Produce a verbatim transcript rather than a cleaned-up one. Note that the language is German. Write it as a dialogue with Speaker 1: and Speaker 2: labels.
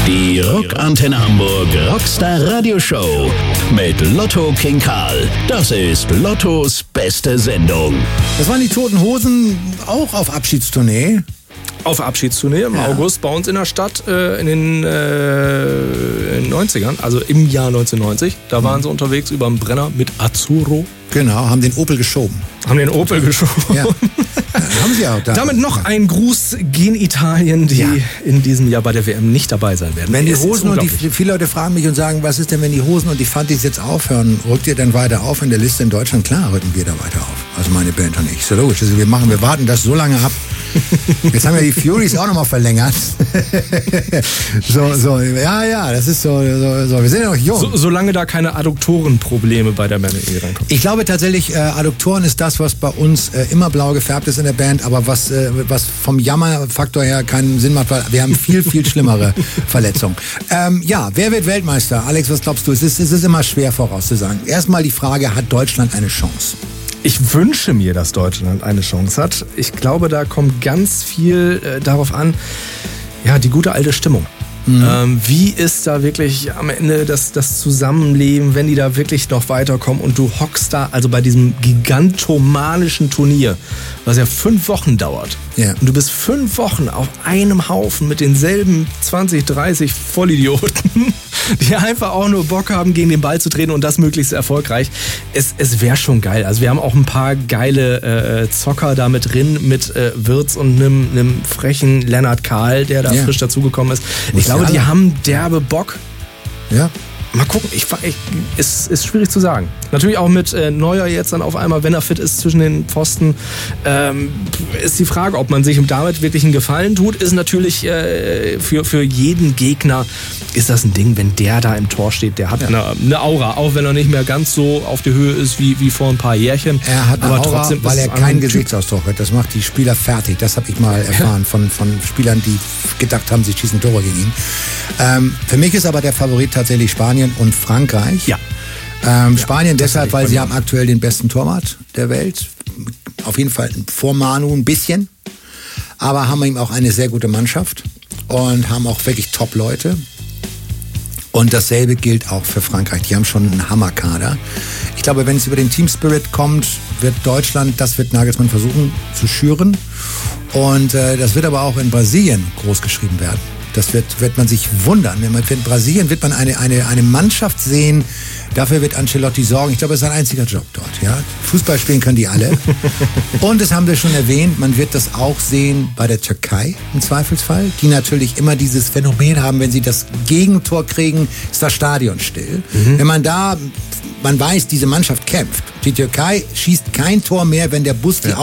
Speaker 1: Die Rockantenne Hamburg Rockstar Radio Show mit Lotto King Karl. Das ist Lottos beste Sendung.
Speaker 2: Das waren die Toten Hosen auch auf Abschiedstournee.
Speaker 3: Auf Abschiedstournee im ja. August bei uns in der Stadt äh, in den äh, neunzigern, also im Jahr neunzehnhundertneunzig. Da mhm. waren sie unterwegs über den Brenner mit Azzurro.
Speaker 2: Genau, haben den Opel geschoben.
Speaker 3: Haben den Opel geschoben.
Speaker 2: Ja. Haben sie auch da.
Speaker 3: Damit noch ein Gruß gen Italien, die ja. in diesem Jahr bei der W M nicht dabei sein werden.
Speaker 2: Wenn die Hosen und die, viele Leute fragen mich und sagen, was ist denn, wenn die Hosen und die Fantis jetzt aufhören, rückt ihr dann weiter auf in der Liste in Deutschland? Klar, rücken wir da weiter auf. Also meine Band und ich. So logisch. Also wir machen, wir warten das so lange ab. Jetzt haben wir die Furies auch nochmal verlängert. so, so, ja, ja, das ist so, so, so. Wir sind ja noch jung.
Speaker 3: So, solange da keine Adduktorenprobleme bei der Band reinkommen.
Speaker 2: Ich glaube tatsächlich, äh, Adduktoren ist das, was bei uns äh, immer blau gefärbt ist in der Band, aber was, äh, was vom Jammerfaktor her keinen Sinn macht, weil wir haben viel, viel schlimmere Verletzungen. Ähm, ja, wer wird Weltmeister? Alex, was glaubst du? Es ist, es ist immer schwer vorauszusagen. Erstmal die Frage, hat Deutschland eine Chance?
Speaker 3: Ich wünsche mir, dass Deutschland eine Chance hat. Ich glaube, da kommt ganz viel äh, darauf an, ja, die gute alte Stimmung. Mhm. Ähm, wie ist da wirklich am Ende das, das Zusammenleben, wenn die da wirklich noch weiterkommen und du hockst da, also bei diesem gigantomanischen Turnier, was ja fünf Wochen dauert.
Speaker 2: Yeah.
Speaker 3: Und du bist fünf Wochen auf einem Haufen mit denselben zwanzig, dreißig Vollidioten, die einfach auch nur Bock haben, gegen den Ball zu treten und das möglichst erfolgreich. Es, es wäre schon geil. Also wir haben auch ein paar geile äh, Zocker da mit drin, mit äh, Wirtz und einem, einem frechen Lennart Kahl, der da yeah. frisch dazugekommen ist. Ich glaube, die haben derbe Bock.
Speaker 2: Ja.
Speaker 3: Mal gucken, ich, ich, ist, ist schwierig zu sagen. Natürlich auch mit äh, Neuer jetzt dann auf einmal, wenn er fit ist zwischen den Pfosten, ähm, ist die Frage, ob man sich damit wirklich einen Gefallen tut, ist natürlich äh, für, für jeden Gegner ist das ein Ding, wenn der da im Tor steht, der hat ja. eine, eine Aura, auch wenn er nicht mehr ganz so auf der Höhe ist wie, wie vor ein paar Jährchen.
Speaker 2: Er hat eine
Speaker 3: aber
Speaker 2: Aura,
Speaker 3: trotzdem
Speaker 2: weil er keinen Gesichtsausdruck hat. Das macht die Spieler fertig. Das habe ich mal erfahren ja. von, von Spielern, die gedacht haben, sie schießen Tore gegen ihn. Ähm, für mich ist aber der Favorit tatsächlich Spanien und Frankreich.
Speaker 3: Ja.
Speaker 2: Ähm,
Speaker 3: ja,
Speaker 2: Spanien deshalb, weil sie haben aktuell den besten Torwart der Welt. Auf jeden Fall vor Manu ein bisschen. Aber haben ihm auch eine sehr gute Mannschaft und haben auch wirklich Top-Leute. Und dasselbe gilt auch für Frankreich. Die haben schon einen Hammerkader. Ich glaube, wenn es über den Team Spirit kommt, wird Deutschland, das wird Nagelsmann versuchen zu schüren. Und äh, das wird aber auch in Brasilien groß geschrieben werden. Das wird, wird man sich wundern. Wenn man in Brasilien wird man eine, eine, eine Mannschaft sehen, dafür wird Ancelotti sorgen. Ich glaube, es ist sein einziger Job dort. Ja? Fußball spielen können die alle. Und das haben wir schon erwähnt, man wird das auch sehen bei der Türkei im Zweifelsfall, die natürlich immer dieses Phänomen haben, wenn sie das Gegentor kriegen, ist das Stadion still. Mhm. Wenn man da, man weiß, diese Mannschaft kämpft. Die Türkei schießt kein Tor mehr, wenn der Bus die ja.